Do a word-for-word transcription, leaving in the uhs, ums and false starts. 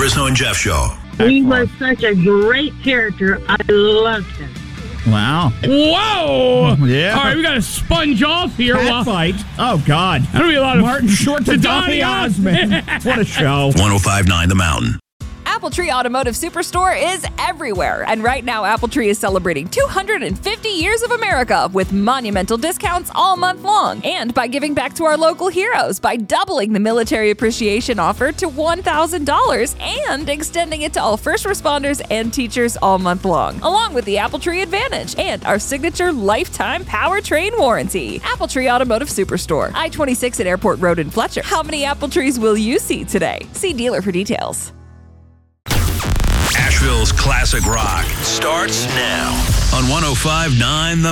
Rizzo and Jeff Show. He was such a great character. I loved him. Wow. Whoa! Yeah. All right, we got to sponge off here. Cat While, fight. Oh, God. that'll be a lot of Martin Short to Donny Osmond. What a show. one oh five point nine The Mountain. Appletree Automotive Superstore is everywhere. And right now, Appletree is celebrating two hundred fifty years of America with monumental discounts all month long. And by giving back to our local heroes by doubling the military appreciation offer to one thousand dollars and extending it to all first responders and teachers all month long, along with the Appletree Advantage and our signature lifetime powertrain warranty. Appletree Automotive Superstore, I twenty-six at Airport Road in Fletcher. How many apple trees will you see today? See dealer for details. Asheville's classic rock starts now on one oh five point nine The